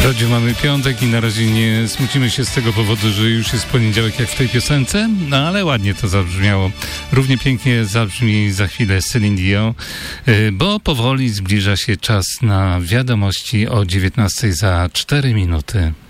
Radziu, mamy piątek i na razie nie smucimy się z tego powodu, że już jest poniedziałek jak w tej piosence, no ale ładnie to zabrzmiało. Równie pięknie zabrzmi za chwilę Celine Dion, bo powoli zbliża się czas na wiadomości o 19 za 4 minuty.